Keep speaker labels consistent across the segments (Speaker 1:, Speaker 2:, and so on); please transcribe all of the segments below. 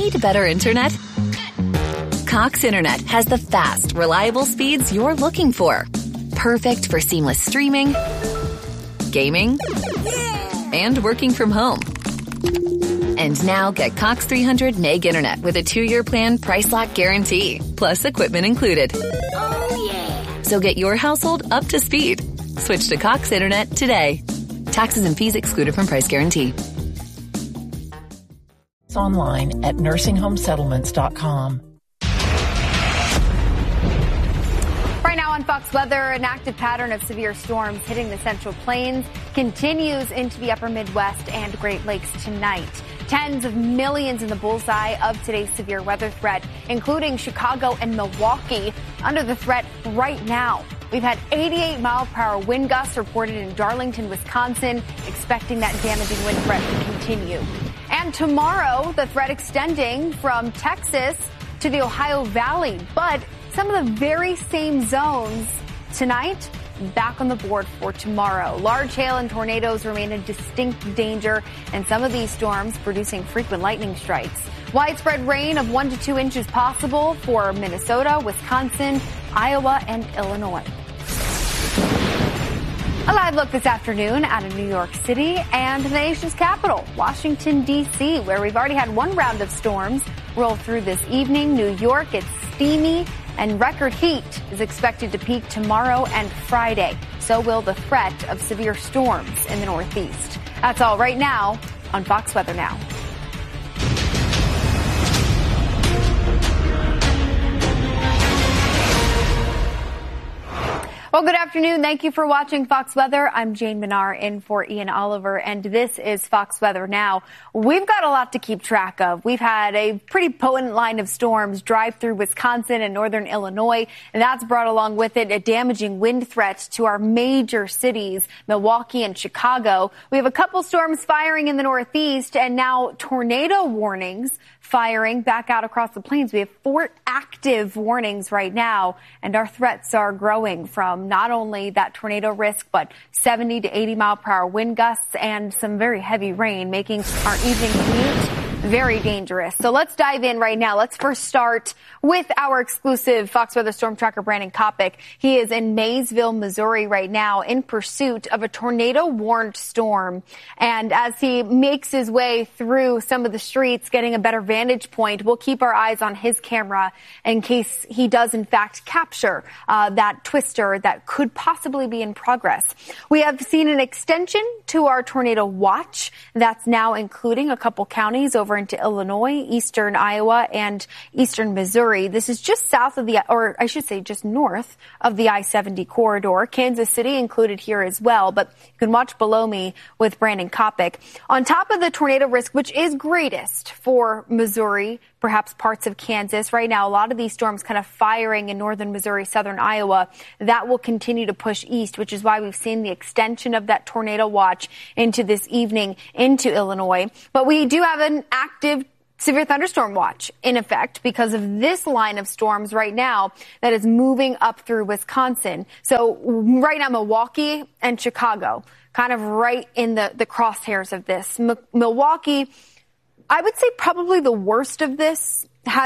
Speaker 1: Need better internet? Cox Internet has the fast, reliable speeds you're looking for. Perfect for seamless streaming, gaming, and working from home. And now get Cox 300 meg internet with a 2-year plan price lock guarantee, plus equipment included.
Speaker 2: Oh, yeah.
Speaker 1: So get your household up to speed. Switch to Cox Internet today. Taxes and fees excluded from price guarantee.
Speaker 3: Online at nursinghomesettlements.com.
Speaker 4: Right now on Fox Weather, an active pattern of severe storms hitting the Central Plains continues into the upper Midwest and Great Lakes tonight. Tens of millions in the bullseye of today's severe weather threat, including Chicago and Milwaukee, under the threat right now. We've had 88-mile-per-hour wind gusts reported in Darlington, Wisconsin, expecting that damaging wind threat to continue. And tomorrow, the threat extending from Texas to the Ohio Valley. But some of the very same zones tonight back on the board for tomorrow. Large hail and tornadoes remain a distinct danger, and some of these storms producing frequent lightning strikes. Widespread rain of 1 to 2 inches possible for Minnesota, Wisconsin, Iowa, and Illinois. A live look this afternoon out of New York City and the nation's capital, Washington, D.C., where we've already had one round of storms roll through this evening. New York, it's steamy, and record heat is expected to peak tomorrow and Friday. So will the threat of severe storms in the Northeast. That's all right now on Fox Weather Now. Well, good afternoon. Thank you for watching Fox Weather. I'm Jane Minar in for Ian Oliver, and this is Fox Weather Now. We've got a lot to keep track of. We've had a pretty potent line of storms drive through Wisconsin and northern Illinois, and that's brought along with it a damaging wind threat to our major cities, Milwaukee and Chicago. We have a couple storms firing in the Northeast, and now tornado warnings firing back out across the plains. We have 4 active warnings right now, and our threats are growing from not only that tornado risk, but 70 to 80 mile per hour wind gusts and some very heavy rain, making our evening commute very dangerous. So let's dive in right now. Let's first start with our exclusive Fox Weather Storm Tracker, Brandon Kopic. He is in Maysville, Missouri right now in pursuit of a tornado-warned storm. And as he makes his way through some of the streets, getting a better vantage point, we'll keep our eyes on his camera in case he does, in fact, capture that twister that could possibly be in progress. We have seen an extension to our tornado watch. That's now including a couple counties over into Illinois, eastern Iowa, and eastern Missouri. This is just south of or I should say just north of the I-70 corridor. Kansas City included here as well, but you can watch below me with Brandon Kopic. On top of the tornado risk, which is greatest for Missouri, perhaps parts of Kansas. Right now, a lot of these storms kind of firing in northern Missouri, southern Iowa. That will continue to push east, which is why we've seen the extension of that tornado watch into this evening into Illinois. But we do have an active severe thunderstorm watch in effect because of this line of storms right now that is moving up through Wisconsin. So right now, Milwaukee and Chicago, kind of right in the crosshairs of this. Milwaukee, I would say probably the worst of this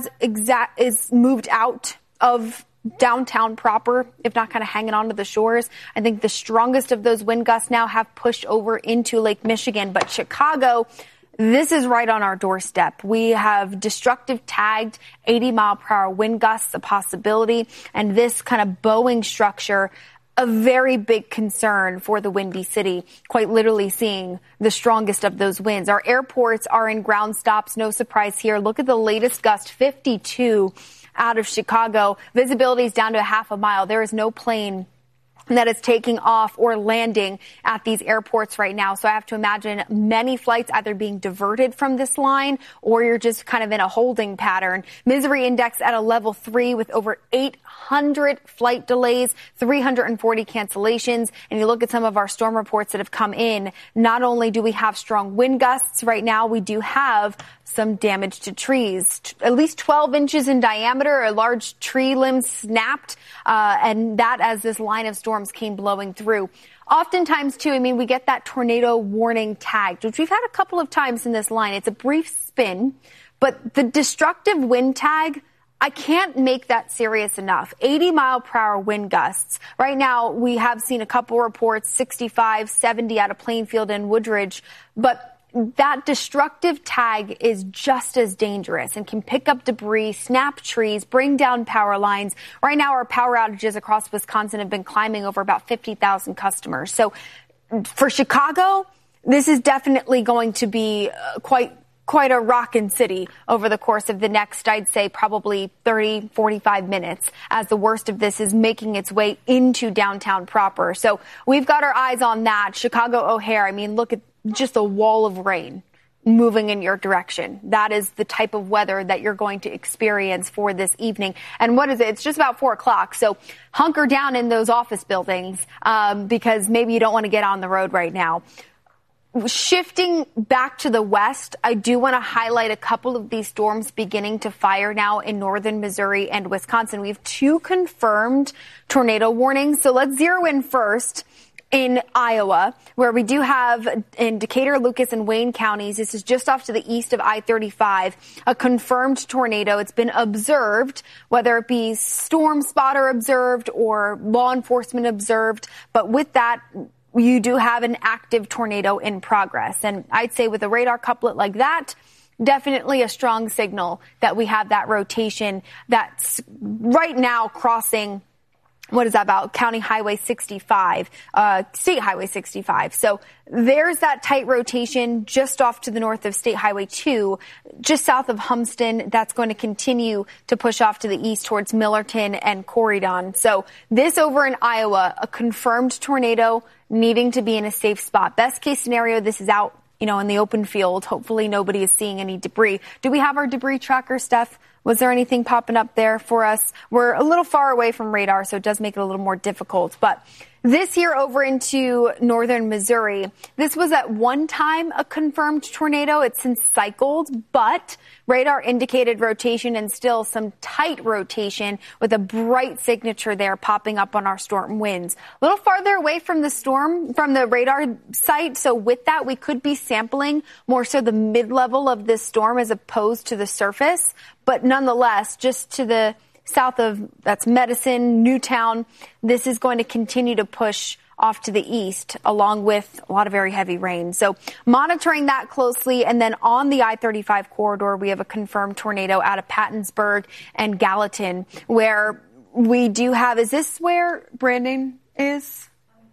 Speaker 4: is moved out of downtown proper, if not kind of hanging on to the shores. I think the strongest of those wind gusts now have pushed over into Lake Michigan, but Chicago, this is right on our doorstep. We have destructive tagged 80 mile per hour wind gusts, a possibility, and this kind of bowing structure, a very big concern for the Windy City, quite literally seeing the strongest of those winds. Our airports are in ground stops, no surprise here. Look at the latest gust, 52 out of Chicago. Visibility is down to a half a mile. There is no plane that is taking off or landing at these airports right now. So I have to imagine many flights either being diverted from this line or you're just kind of in a holding pattern. Misery index at a level 3 with over 800 flight delays, 340 cancellations. And you look at some of our storm reports that have come in, not only do we have strong wind gusts right now, we do have some damage to trees. At least 12 inches in diameter, a large tree limb snapped, and that as this line of storms storms came blowing through. Oftentimes, too, we get that tornado warning tagged, which we've had a couple of times in this line. It's a brief spin, but the destructive wind tag, I can't make that serious enough. 80-mile-per-hour wind gusts. Right now, we have seen a couple reports, 65, 70 out of Plainfield and Woodridge, but that destructive tag is just as dangerous and can pick up debris, snap trees, bring down power lines. Right now, our power outages across Wisconsin have been climbing over about 50,000 customers. So for Chicago, this is definitely going to be quite a rockin' city over the course of the next, I'd say, probably 30, 45 minutes as the worst of this is making its way into downtown proper. So we've got our eyes on that. Chicago O'Hare, look at just a wall of rain moving in your direction. That is the type of weather that you're going to experience for this evening. And what is it? It's just about 4 o'clock. So hunker down in those office buildings because maybe you don't want to get on the road right now. Shifting back to the west, I do want to highlight a couple of these storms beginning to fire now in northern Missouri and Wisconsin. We have 2 confirmed tornado warnings. So let's zero in first in Iowa, where we do have in Decatur, Lucas, and Wayne counties. This is just off to the east of I-35, a confirmed tornado. It's been observed, whether it be storm spotter observed or law enforcement observed. But with that, you do have an active tornado in progress. And I'd say with a radar couplet like that, definitely a strong signal that we have that rotation that's right now crossing, what is that about? County Highway 65, State Highway 65. So there's that tight rotation just off to the north of State Highway 2, just south of Humston. That's going to continue to push off to the east towards Millerton and Corydon. So this over in Iowa, a confirmed tornado needing to be in a safe spot. Best case scenario, this is out, in the open field. Hopefully nobody is seeing any debris. Do we have our debris tracker, Steph? Was there anything popping up there for us? We're a little far away from radar, so it does make it a little more difficult. But this here over into northern Missouri, this was at one time a confirmed tornado. It's since cycled, but radar indicated rotation and still some tight rotation with a bright signature there popping up on our storm winds. A little farther away from the storm, from the radar site. So with that, we could be sampling more so the mid-level of this storm as opposed to the surface. But nonetheless, just to the south of, that's Medicine, Newtown, this is going to continue to push off to the east, along with a lot of very heavy rain. So monitoring that closely. And then on the I-35 corridor, we have a confirmed tornado out of Pattonsburg and Gallatin, where we do have, is this where Brandon is?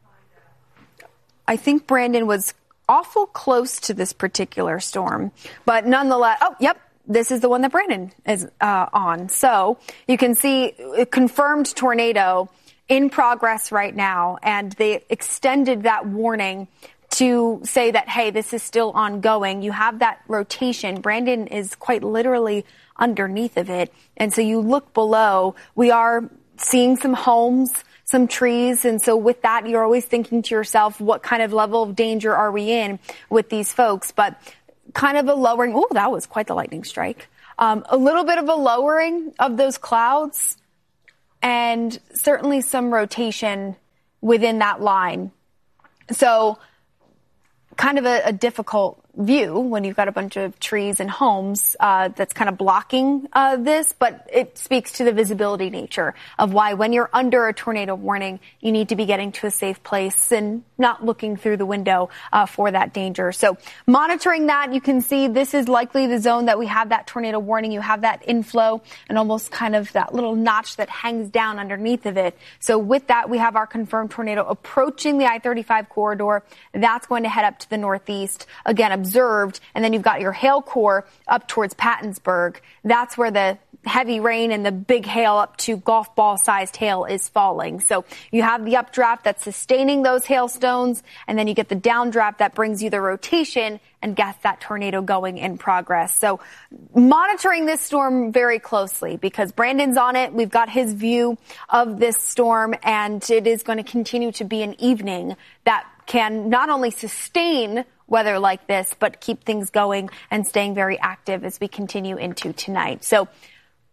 Speaker 4: I think Brandon was awful close to this particular storm, but nonetheless, oh, yep. This is the one that Brandon is on. So you can see a confirmed tornado in progress right now, and they extended that warning to say that, hey, this is still ongoing. You have that rotation. Brandon is quite literally underneath of it. And so you look below, we are seeing some homes, some trees. And so with that, you're always thinking to yourself, what kind of level of danger are we in with these folks? But kind of a lowering. Oh, that was quite the lightning strike. A little bit of a lowering of those clouds and certainly some rotation within that line. So kind of a difficult view when you've got a bunch of trees and homes that's kind of blocking this, but it speaks to the visibility nature of why when you're under a tornado warning, you need to be getting to a safe place and not looking through the window for that danger. So monitoring that, you can see this is likely the zone that we have that tornado warning. You have that inflow and almost kind of that little notch that hangs down underneath of it. So with that, we have our confirmed tornado approaching the I-35 corridor. That's going to head up to the northeast. Again, observed, and then you've got your hail core up towards Pattonsburg. That's where the heavy rain and the big hail up to golf ball sized hail is falling. So you have the updraft that's sustaining those hailstones, and then you get the downdraft that brings you the rotation and gets that tornado going in progress. So monitoring this storm very closely because Brandon's on it. We've got his view of this storm, and it is going to continue to be an evening that can not only sustain weather like this, but keep things going and staying very active as we continue into tonight. So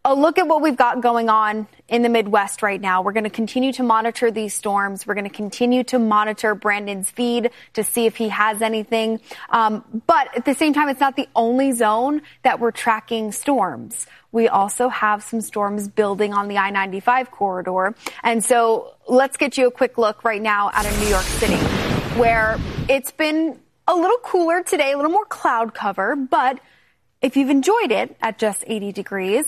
Speaker 4: a look at what we've got going on in the Midwest right now. We're going to continue to monitor these storms. We're going to continue to monitor Brandon's feed to see if he has anything. But at the same time, it's not the only zone that we're tracking storms. We also have some storms building on the I-95 corridor. And so let's get you a quick look right now out of New York City, where it's been a little cooler today, a little more cloud cover. But if you've enjoyed it at just 80 degrees,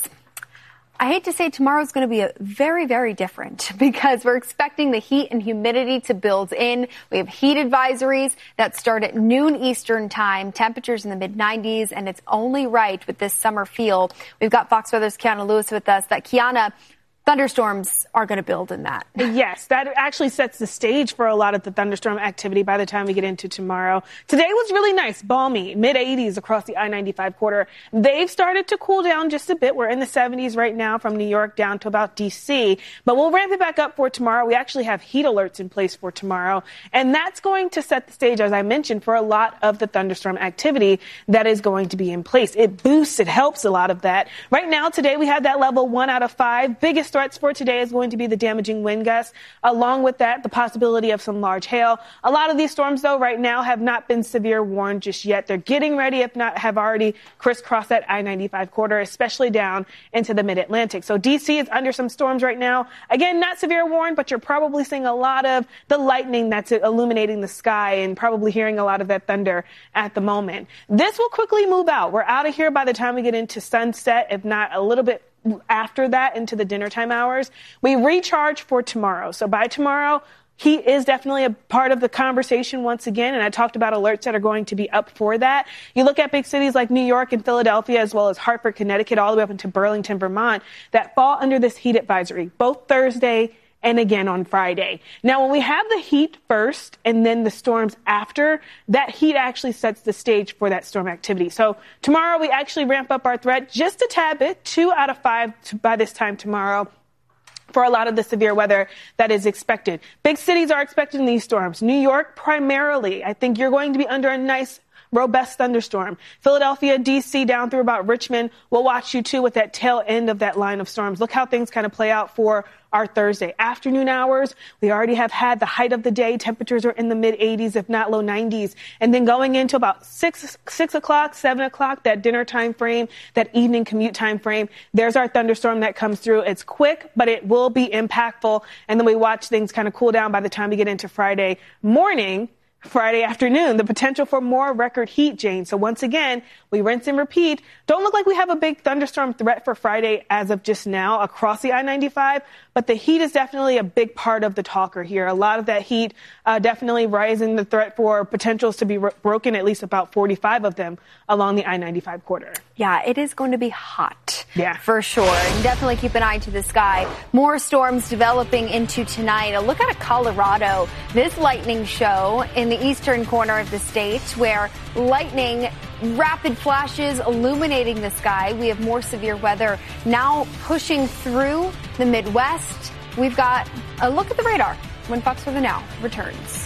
Speaker 4: I hate to say tomorrow's going to be very, very different because we're expecting the heat and humidity to build in. We have heat advisories that start at noon Eastern time, temperatures in the mid-90s, and it's only right with this summer feel. We've got Fox Weather's Kiana Lewis with us. Kiana, thunderstorms are going to build in that.
Speaker 5: Yes, that actually sets the stage for a lot of the thunderstorm activity by the time we get into tomorrow. Today was really nice, balmy, mid-80s across the I-95 corridor. They've started to cool down just a bit. We're in the 70s right now from New York down to about D.C., but we'll ramp it back up for tomorrow. We actually have heat alerts in place for tomorrow, and that's going to set the stage, as I mentioned, for a lot of the thunderstorm activity that is going to be in place. It boosts, it helps a lot of that. Right now, today, we have that level 1 out of 5. Biggest threats for today is going to be the damaging wind gusts. Along with that, the possibility of some large hail. A lot of these storms, though, right now have not been severe warned just yet. They're getting ready, if not have already crisscrossed that I-95 corridor, especially down into the mid-Atlantic. So D.C. is under some storms right now. Again, not severe warned, but you're probably seeing a lot of the lightning that's illuminating the sky and probably hearing a lot of that thunder at the moment. This will quickly move out. We're out of here by the time we get into sunset, if not a little bit after that into the dinner time hours. We recharge for tomorrow. So by tomorrow, heat is definitely a part of the conversation once again, and I talked about alerts that are going to be up for that. You look at big cities like New York and Philadelphia, as well as Hartford, Connecticut, all the way up into Burlington, Vermont, that fall under this heat advisory, both Thursday and again on Friday. Now, when we have the heat first and then the storms after, that heat actually sets the stage for that storm activity. So tomorrow we actually ramp up our threat just a tad bit, 2 out of 5 by this time tomorrow, for a lot of the severe weather that is expected. Big cities are expecting these storms. New York primarily. I think you're going to be under a nice robust thunderstorm. Philadelphia, D.C., down through about Richmond. We'll watch you, too, with that tail end of that line of storms. Look how things kind of play out for our Thursday afternoon hours. We already have had the height of the day. Temperatures are in the mid-80s, if not low 90s. And then going into about 6 o'clock, 7 o'clock, that dinner time frame, that evening commute time frame, there's our thunderstorm that comes through. It's quick, but it will be impactful. And then we watch things kind of cool down by the time we get into Friday morning. Friday afternoon, the potential for more record heat, Jane. So once again, we rinse and repeat. Don't look like we have a big thunderstorm threat for Friday as of just now across the I-95, but the heat is definitely a big part of the talker here. A lot of that heat definitely rising the threat for potentials to be broken, at least about 45 of them along the I-95 corridor.
Speaker 4: Yeah, it is going to be hot.
Speaker 5: Yeah.
Speaker 4: For sure. And definitely keep an eye to the sky. More storms developing into tonight. A look out of Colorado. This lightning show in the eastern corner of the state where lightning, rapid flashes illuminating the sky. We have more severe weather now pushing through the Midwest. We've got a look at the radar when Fox Weather Now returns.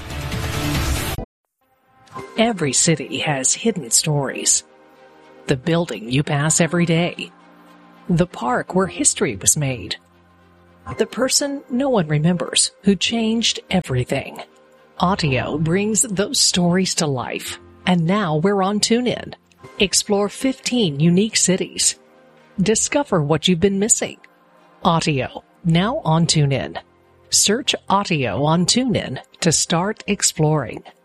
Speaker 3: Every city has hidden stories. The building you pass every day. The park where history was made. The person no one remembers who changed everything. Audio brings those stories to life. And now we're on TuneIn. Explore 15 unique cities. Discover what you've been missing. Audio, now on TuneIn. Search Audio on TuneIn to start exploring.